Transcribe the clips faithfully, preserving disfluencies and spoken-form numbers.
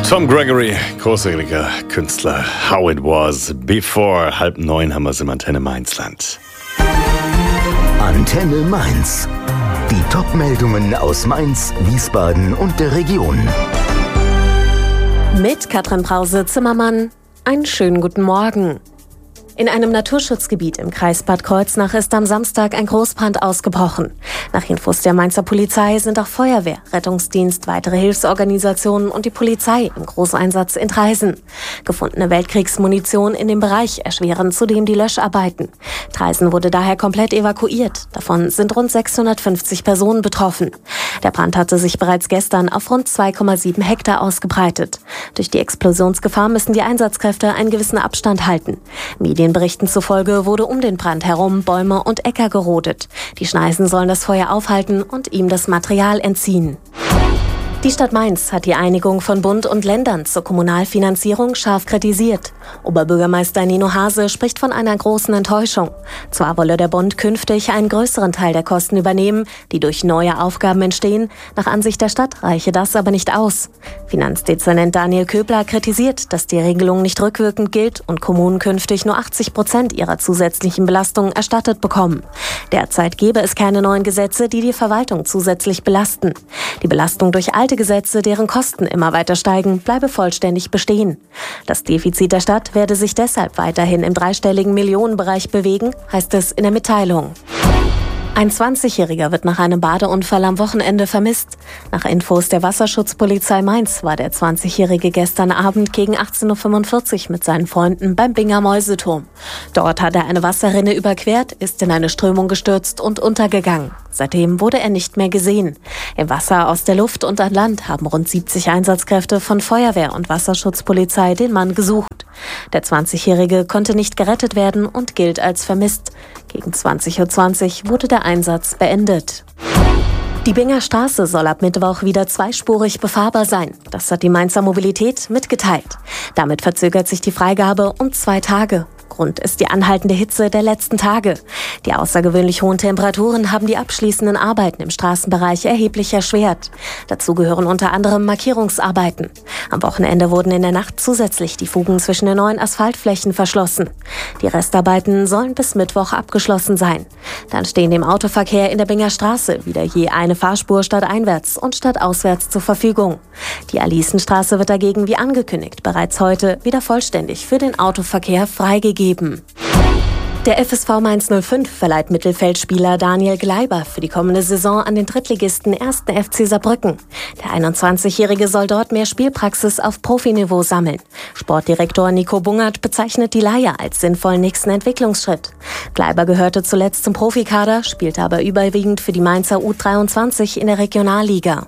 Tom Gregory, großartiger Künstler. How It Was Before. Halb neun haben wir es im Antenne Mainzland. Antenne Mainz. Die Top-Meldungen aus Mainz, Wiesbaden und der Region. Mit Katrin Brause-Zimmermann. Einen schönen guten Morgen. In einem Naturschutzgebiet im Kreis Bad Kreuznach ist am Samstag ein Großbrand ausgebrochen. Nach Infos der Mainzer Polizei sind auch Feuerwehr, Rettungsdienst, weitere Hilfsorganisationen und die Polizei im Großeinsatz in Traisen. Gefundene Weltkriegsmunition in dem Bereich erschweren zudem die Löscharbeiten. Traisen wurde daher komplett evakuiert. Davon sind rund sechshundertfünfzig Personen betroffen. Der Brand hatte sich bereits gestern auf rund zwei Komma sieben Hektar ausgebreitet. Durch die Explosionsgefahr müssen die Einsatzkräfte einen gewissen Abstand halten. Medienberichten zufolge wurde um den Brand herum Bäume und Äcker gerodet. Die Schneisen sollen das Feuer aufhalten und ihm das Material entziehen. Die Stadt Mainz hat die Einigung von Bund und Ländern zur Kommunalfinanzierung scharf kritisiert. Oberbürgermeister Nino Hase spricht von einer großen Enttäuschung. Zwar wolle der Bund künftig einen größeren Teil der Kosten übernehmen, die durch neue Aufgaben entstehen. Nach Ansicht der Stadt reiche das aber nicht aus. Finanzdezernent Daniel Köbler kritisiert, dass die Regelung nicht rückwirkend gilt und Kommunen künftig nur achtzig Prozent ihrer zusätzlichen Belastungen erstattet bekommen. Derzeit gebe es keine neuen Gesetze, die die Verwaltung zusätzlich belasten. Die Belastung durch alte Gesetze, deren Kosten immer weiter steigen, bleibe vollständig bestehen. Das Defizit der Stadt werde sich deshalb weiterhin im dreistelligen Millionenbereich bewegen, heißt es in der Mitteilung. Ein zwanzigjähriger wird nach einem Badeunfall am Wochenende vermisst. Nach Infos der Wasserschutzpolizei Mainz war der zwanzigjährige gestern Abend gegen achtzehn Uhr fünfundvierzig mit seinen Freunden beim Binger Mäuseturm. Dort hat er eine Wasserrinne überquert, ist in eine Strömung gestürzt und untergegangen. Seitdem wurde er nicht mehr gesehen. Im Wasser, aus der Luft und an Land haben rund siebzig Einsatzkräfte von Feuerwehr und Wasserschutzpolizei den Mann gesucht. Der zwanzigjährige konnte nicht gerettet werden und gilt als vermisst. Gegen zwanzig Uhr zwanzig wurde der Einsatz beendet. Die Binger Straße soll ab Mittwoch wieder zweispurig befahrbar sein. Das hat die Mainzer Mobilität mitgeteilt. Damit verzögert sich die Freigabe um zwei Tage. Grund ist die anhaltende Hitze der letzten Tage. Die außergewöhnlich hohen Temperaturen haben die abschließenden Arbeiten im Straßenbereich erheblich erschwert. Dazu gehören unter anderem Markierungsarbeiten. Am Wochenende wurden in der Nacht zusätzlich die Fugen zwischen den neuen Asphaltflächen verschlossen. Die Restarbeiten sollen bis Mittwoch abgeschlossen sein. Dann stehen dem Autoverkehr in der Binger Straße wieder je eine Fahrspur stadteinwärts und stadtauswärts zur Verfügung. Die Alisenstraße wird dagegen wie angekündigt bereits heute wieder vollständig für den Autoverkehr freigegeben. Der F S V Mainz null fünf verleiht Mittelfeldspieler Daniel Gleiber für die kommende Saison an den Drittligisten ersten F C Saarbrücken. Der einundzwanzigjährige soll dort mehr Spielpraxis auf Profiniveau sammeln. Sportdirektor Nico Bungert bezeichnet die Leihe als sinnvollen nächsten Entwicklungsschritt. Gleiber gehörte zuletzt zum Profikader, spielte aber überwiegend für die Mainzer U dreiundzwanzig in der Regionalliga.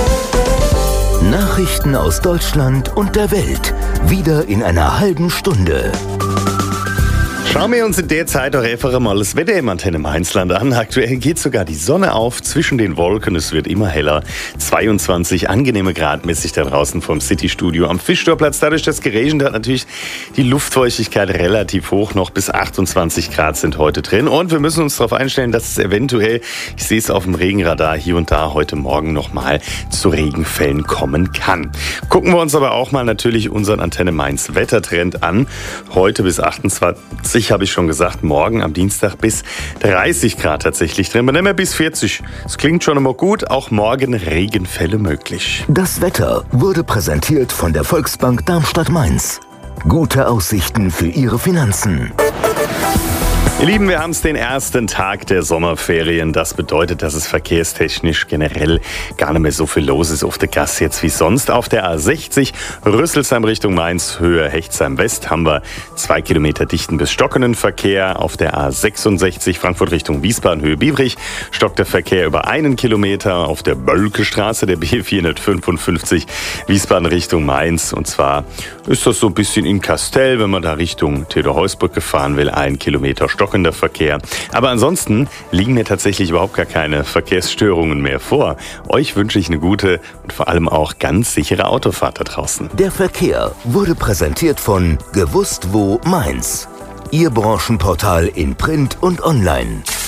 Nachrichten aus Deutschland und der Welt. Wieder in einer halben Stunde. Schauen wir uns in der Zeit doch einfach mal das Wetter im Antenne Mainzland an. Aktuell geht sogar die Sonne auf zwischen den Wolken. Es wird immer heller. zweiundzwanzig angenehme Grad mäßig da draußen vom City-Studio am Fischtorplatz. Dadurch, dass es geregnet hat, natürlich die Luftfeuchtigkeit relativ hoch. Noch bis achtundzwanzig Grad sind heute drin. Und wir müssen uns darauf einstellen, dass es eventuell, ich sehe es auf dem Regenradar, hier und da heute Morgen nochmal zu Regenfällen kommen kann. Gucken wir uns aber auch mal natürlich unseren Antenne Mainz Wettertrend an. Heute bis achtundzwanzig habe ich schon gesagt, morgen am Dienstag bis dreißig Grad tatsächlich drin. Man nimmt bis vierzig. Das klingt schon immer gut. Auch morgen Regenfälle möglich. Das Wetter wurde präsentiert von der Volksbank Darmstadt-Mainz. Gute Aussichten für Ihre Finanzen. Ihr Lieben, wir haben es den ersten Tag der Sommerferien. Das bedeutet, dass es verkehrstechnisch generell gar nicht mehr so viel los ist auf der Gasse jetzt wie sonst. Auf der A sechzig Rüsselsheim Richtung Mainz, Höhe Hechtsheim West, haben wir zwei Kilometer dichten bis stockenden Verkehr. Auf der A sechsundsechzig Frankfurt Richtung Wiesbaden, Höhe Biebrich, stockt der Verkehr über einen Kilometer. Auf der Bölkestraße, der B vierhundertfünfundfünfzig, Wiesbaden Richtung Mainz. Und zwar ist das so ein bisschen in Kastell, wenn man da Richtung Theodor-Heuss-Brücke fahren will, ein Kilometer stockender Verkehr. Aber ansonsten liegen mir tatsächlich überhaupt gar keine Verkehrsstörungen mehr vor. Euch wünsche ich eine gute und vor allem auch ganz sichere Autofahrt da draußen. Der Verkehr wurde präsentiert von Gewusst wo Mainz. Ihr Branchenportal in Print und Online.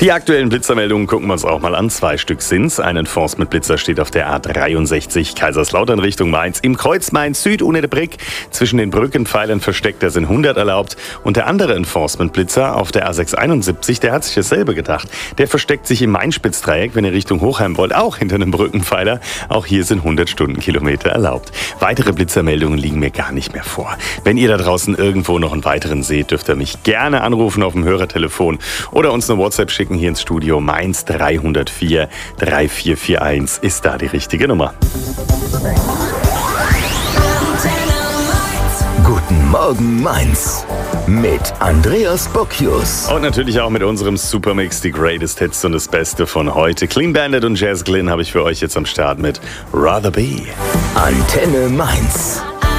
Die aktuellen Blitzermeldungen gucken wir uns auch mal an. Zwei Stück sind's. Ein Enforcement-Blitzer steht auf der A dreiundsechzig Kaiserslautern Richtung Mainz. Im Kreuz Mainz Süd ohne de Brick. Zwischen den Brückenpfeilern versteckt, da sind hundert erlaubt. Und der andere Enforcement-Blitzer auf der A sechshunderteinundsiebzig, der hat sich dasselbe gedacht. Der versteckt sich im Main-Spitz-Dreieck, wenn ihr Richtung Hochheim wollt, auch hinter einem Brückenpfeiler. Auch hier sind hundert Stundenkilometer erlaubt. Weitere Blitzermeldungen liegen mir gar nicht mehr vor. Wenn ihr da draußen irgendwo noch einen weiteren seht, dürft ihr mich gerne anrufen auf dem Hörertelefon oder uns eine WhatsApp schicken hier ins Studio. Mainz dreihundertvier drei vier vier eins ist da die richtige Nummer. Guten Morgen Mainz mit Andreas Bocchius. Und natürlich auch mit unserem Supermix, die Greatest Hits und das Beste von heute. Clean Bandit und Jazz Glynn habe ich für euch jetzt am Start mit Rather Be. Antenne Mainz.